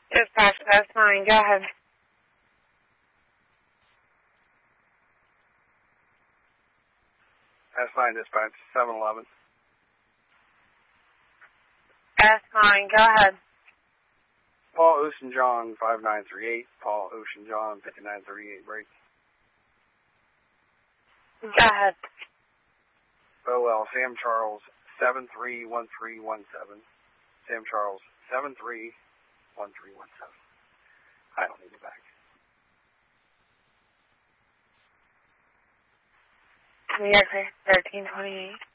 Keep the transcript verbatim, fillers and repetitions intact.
Dispatch, that's fine. Go ahead. That's fine, dispatch. seven eleven. That's fine. Go ahead. Paul Ocean John, five nine three eight. Paul Ocean John, fifty-nine thirty-eight break. Go ahead. Oh, well, Sam Charles, seven three one three one seven. Sam Charles, seven three one three one seven. I don't need it back. New York, thirteen twenty-eight.